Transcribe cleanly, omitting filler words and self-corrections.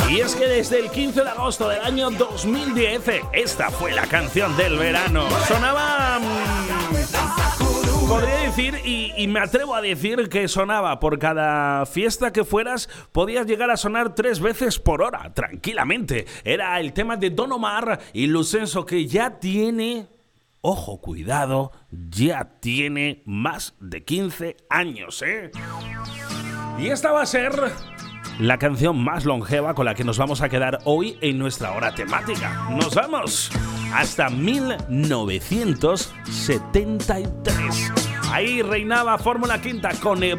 Y es que desde el 15 de agosto del año 2010, esta fue la canción del verano. Sonaba... podría decir, y me atrevo a decir que sonaba por cada fiesta que fueras, podías llegar a sonar 3 veces por hora, tranquilamente. Era el tema de Don Omar y Lucenso, que ya tiene... ojo, cuidado, ya tiene más de 15 años, ¿eh? Y esta va a ser la canción más longeva con la que nos vamos a quedar hoy en nuestra hora temática. Nos vamos hasta 1973. Ahí reinaba Fórmula Quinta con